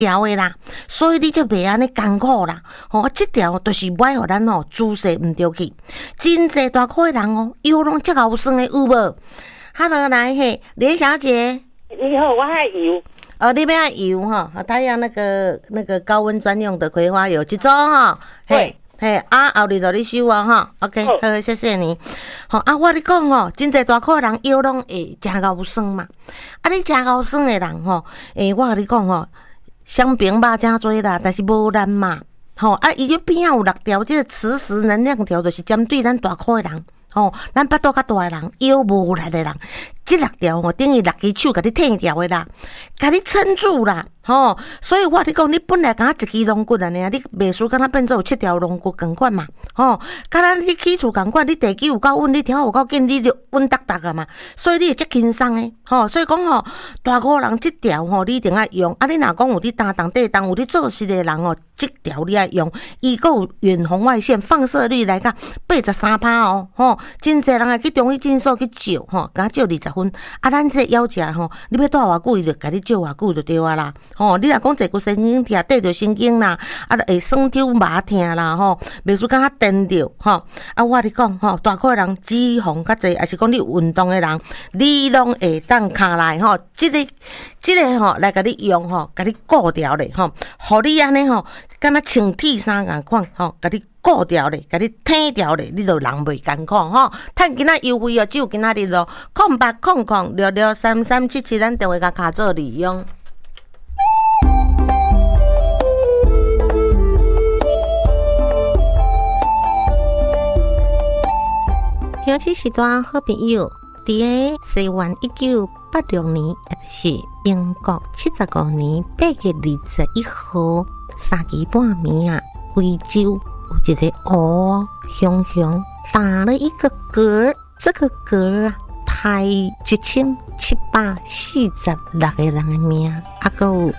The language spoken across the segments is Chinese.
条的啦，所以你就袂安尼艰苦啦。这条就是歹互咱姿势毋对去。真济大块的人腰拢足够酸的，有无？Hello， 来嘿，连小姐， 你好，我爱油。 你要油哈？他要那个高温专用的葵花油，一种哈。 嘿。 嘿，后日就你收啊哈 ，OK， 好，谢谢你。我你讲真济大块人腰拢会真够酸嘛。你真够酸的人我跟你讲香槟肉真多啦，但是无咱嘛。伊迄边有6条，这个磁石能量条，就是针对咱大块的人。咱腹肚较大的人，腰无力的人，这6条等于6只手甲你挺掉的啦，甲你撑住啦。所以我你讲，你本来敢1支龙骨安尼，你袂输敢若变做有7条龙骨共款嘛。敢若你起厝共款，你地基有够稳，你调有够紧，你就稳达达啊嘛。所以你会足轻松的。所以讲大个人这条你一定要用。你若讲有伫担当地当有伫做事的人这条你要用，伊还有远红外线放射率来到83%真侪人会去中医诊所去照甲照20分。咱这要食你要住偌久，伊就甲你照偌久就对啊啦。你若讲坐骨神经痛，缀着神经啦，会酸痛麻痛啦，袂输敢较颠着我你讲大块人脂肪较侪，还是讲你运动的人，你拢会当骹来这个来甲你用甲你固掉咧互你安尼敢若穿铁衫共款甲你固掉咧，甲你挺掉咧，你就人袂艰苦趁今仔优惠只有今仔日0800663377，咱电话甲卡做利用。尤其是大好朋友，伫个西元1986年，也就是民国75年8月21号3更半暝非洲有一个乌熊熊打了一个嗝，这个嗝害1746个人的命，还有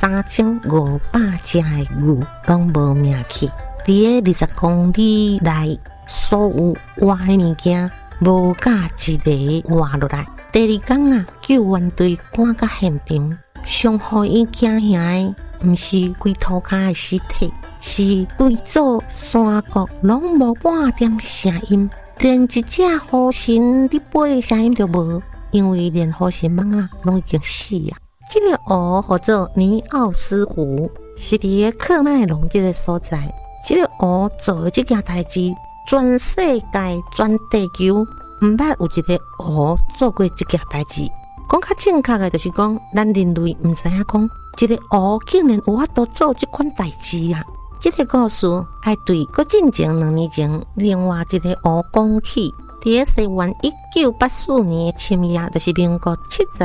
3500只的牛拢无命去。伫个20公里内，所有活的物件无甲一个活落来。第2天救援队赶到现场，上互伊惊吓的，毋是规涂骹的尸体，是规座山谷拢无半点声音，连一只河神伫飞的声音都无，因为连河神蠓拢已经死啊。这个湖叫做尼奥斯湖，是伫个克麦隆这个所在。这个湖做的这件代志，全世界全地球毋捌有一个湖做过这件代志。讲较正确的，就是讲咱人类毋知影讲，一个湖竟然有法度做这款代志啊！这个故事爱对搁进前2年前另外一个湖讲起。伫个西元1984年的深夜，就是民国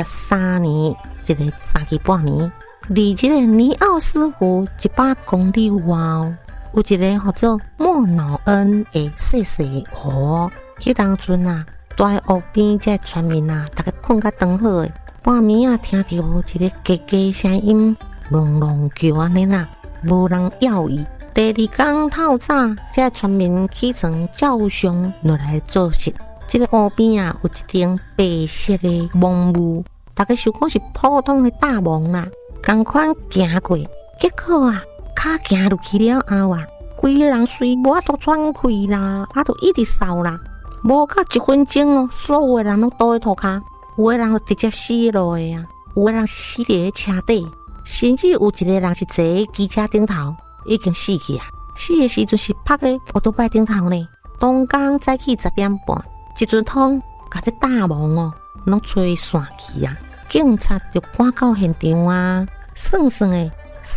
73年一个3更半暝，离这个尼奥斯湖100公里外有一个叫做莫瑙恩的细细湖。迄当阵大湖边这村民大家困甲长好的，半暝听到一个叽叽声音，隆隆叫安尼啦，无人要伊。第2天透早，这村民起床照常落来做事。这个湖边有一顶白色的网幕，大家想讲是普通的大网啦，同款行过，结果脚行入去了后规个人水无法度喘气啦，就一直扫啦，无到1分钟所有的人拢倒在涂骹，有的人就直接死落的有的人死伫车底，甚至有一个人是坐在机车顶头，已经死去啊！死的时阵是趴在奥多拜顶头呢。当天早起10点半，一阵风把这大网拢吹散去啊！警察就赶到现场算算的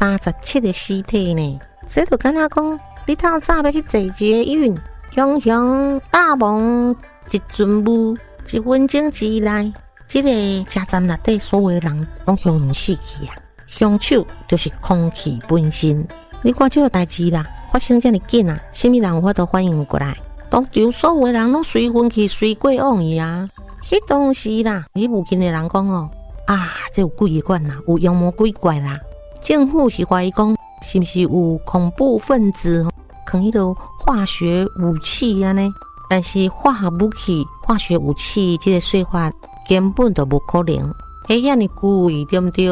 37个尸体呢。这就敢若讲，你透早要去坐捷运，熊熊大网一阵雾，1分钟之内，这个车站内底所有的人拢熊熊死去啊！凶手就是空气本身。你看这个代志啦，发生这么紧什么人有法度反应过来？当场所有的人拢随分去随过往伊啊！迄当时啦，迄附近的人讲这有鬼怪啦，有妖魔鬼怪啦。政府是怀疑讲，是不是有恐怖分子放迄个化学武器呢？但是化学武器、化学武器这个说法根本就无可能。遐尼久对不对？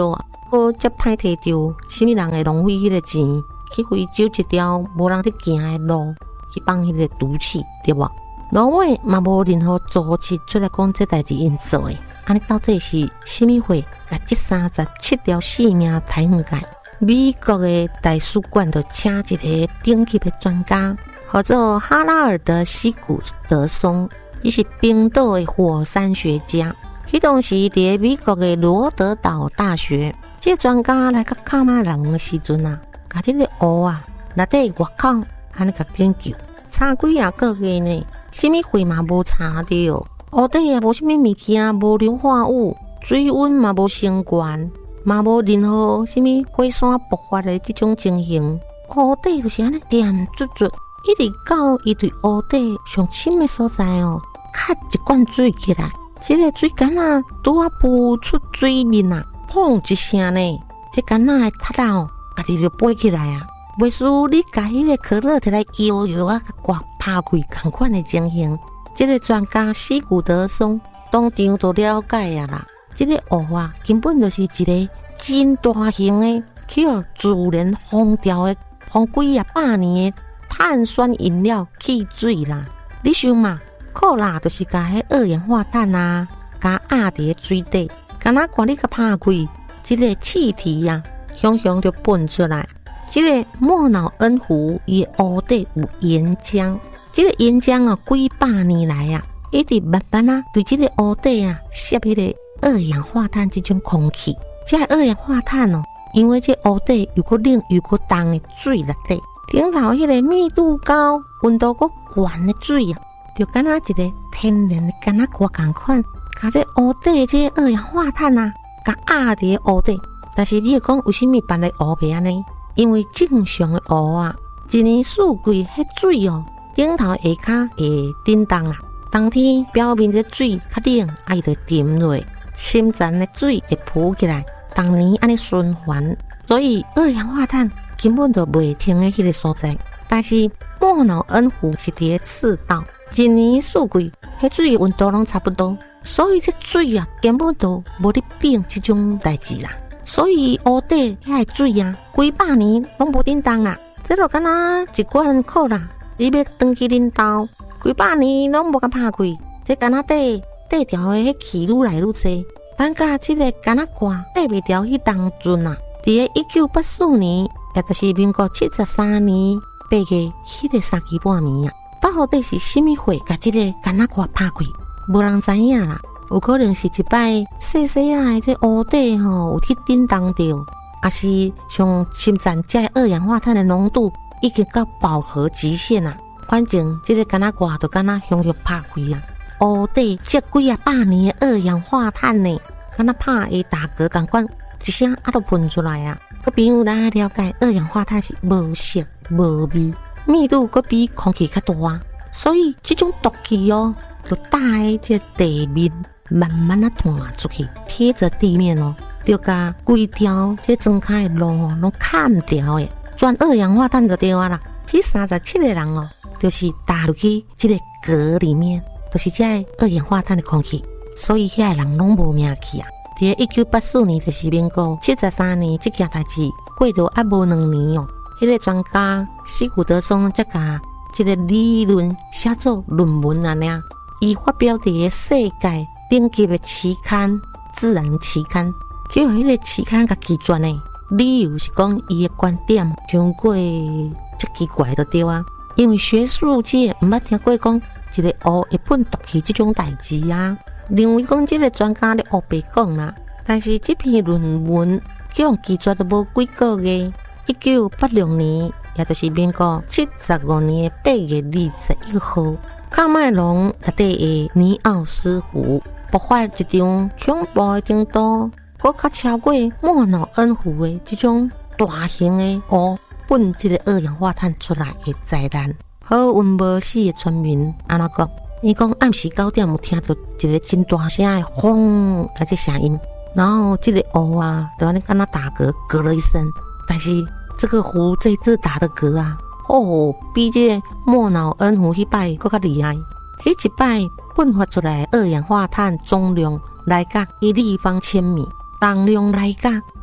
搁才歹摕到，什么人会浪费迄个钱去非洲一条无人伫行的路去放迄个毒气，对无？老尾嘛无任何组织出来讲这代志因做的，安尼到底是什么会甲这37条性命抬远界？美国的大使馆就请一个顶级的专家，叫做哈拉尔德·西古德松，伊是冰岛的火山学家。迄当时伫美国的罗德岛大学，这个专家来到喀麦隆的时阵啊，甲这个湖啊内底外口安尼甲研究，查几啊个月呢，什么货嘛无查到，湖底也无什么物件，无硫化物，水温嘛无升悬。嘛无任何什么火山爆发的这种情形，湖底就是安尼黏住住，一直到伊对湖底上深的所在哦，卡一罐水起来，这个水干啊拄啊浮出水面啊，砰一声呢，迄干啊的塔哦，家己就飞起来啊，袂输你甲迄个可乐摕来摇摇啊，刮拍开同款的情形。这个专家西古德松当场都了解啊啦。这个湖啊，根本就是一个真大型的，去互自然封掉的，封几啊百年的碳酸饮料汽水啦。你想嘛，可乐就是甲迄二氧化碳啊，甲压伫水底，敢若看你甲拍开，这个气体啊，熊熊就喷出来。这个莫瑙恩湖伊湖底有岩浆，这个岩浆啊，几百年来啊，一直慢慢啊，对这个湖底啊，吸迄个二氧化碳这种空气，这二氧化碳哦，因为这湖底有个冷有个冻的水内底，顶头迄个密度高、温度个悬的水啊，就敢若一个天然的敢若锅同款，甲这湖底这二氧化碳啊，甲压伫湖底。但是你讲为什么别个湖袂安尼？因为正常的湖啊，一年四季迄水哦，顶头下骹会震动啦，冬天表面这水较冷，啊伊就沉落。深层的水会浮起来，当年安尼循环，所以二氧化碳根本就袂停的迄个所在。但是莫瑙恩湖是伫赤道，一年四季迄水温度拢差不多，所以这水啊根本就无咧变这种代志啦。所以湖底遐个水啊，几百年拢无震动啦。这就敢若一罐可乐，你要长期啉豆，几百年拢无甲拍开，这敢若底条的迄气愈来愈多，等甲这个敢若寒底袂掉迄当阵啊，伫个1984年，也就是民国73年8月迄个3期半暝啊，到底是什么火甲这个敢若寒拍开，无人知影啦。有可能是一摆细细啊的这湖底吼有去震动着，也是上深层这二氧化碳的浓度已经到饱和极限啊。反正这个敢若寒就敢若熊熊拍开啊。湖底这几啊百年的二氧化碳呢，敢若拍的大嗝同款，一声啊都喷出来啊！个朋友咱了解，二氧化碳是无色无味，密度佫比空气较大，所以这种毒气哦，就搭在这地面慢慢啊弹出去，贴着地面哦，就甲规条这睁开的路哦，拢砍掉的，全二氧化碳就对啊啦。迄37个人哦，就是打入去这个嗝里面。就是这二氧化碳的空气，所以遐人拢无命去啊！伫1984年，就是民国73年，这件代志过着还无2年哦。迄个专家西古德松才甲这个理论写作论文啊，呢，伊发表伫世界顶级的期刊《自然》期刊，结果迄个期刊甲拒绝呢，理由是讲伊的观点太过足奇怪就对啊，因为学术界毋捌听过讲。一个湖会喷毒气这种代志啊，认为讲这个专家咧胡白讲啦。但是这篇论文叫人拒绝都无几个月。1986年，也就是民国75年8月21号，喀麦隆内底的尼奥斯湖爆发一场恐怖的程度，佫较超过莫瑙恩湖的这种大型的湖喷这个二氧化碳出来的灾难。好运无死的村民安怎讲？伊讲暗时9点有听到一个真大声的轰啊这声音，然后这个湖啊，就安尼敢若打嗝，嗝了一声。但是这个湖这次打的嗝啊，哦，比这个莫瑙恩湖迄摆更较厉害。迄一摆喷发出来的二氧化碳总量来甲1立方千米，重量来甲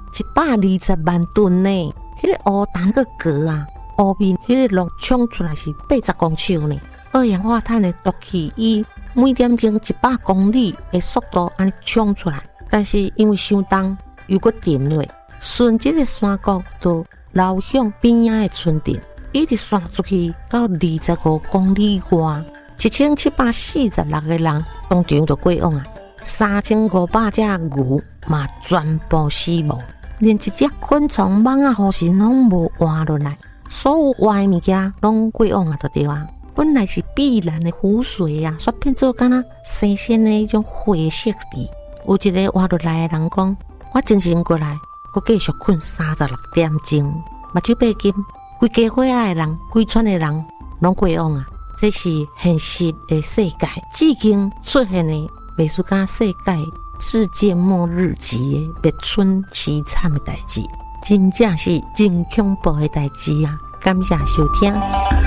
120万吨呢，迄个乌淡个壳啊，乌面迄个龙冲出来是80公尺呢。二氧化碳的毒气以每点钟100公里的速度安尼冲出来，但是因为伤重又搁沉落，顺即个山谷都流向边仔的村镇，一直散出去到25公里外，1746个人当场就过往啊，3500只牛嘛全部死亡，连一只昆虫蠓啊、蝴蝶拢无活落来，所有活的物件拢过往啊，就对啊。本来是碧蓝的湖水啊，却变做敢若新鲜的迄种灰色的。有一个活落来的人讲，我精神过来，我继续困36点钟，目睭闭紧，规家伙仔的人，规村的人拢过往啊。这是现实的世界，至今出现的袂输甲世界世界末日级的灭村凄惨的代志，真正是真恐怖的代志啊！感谢收听。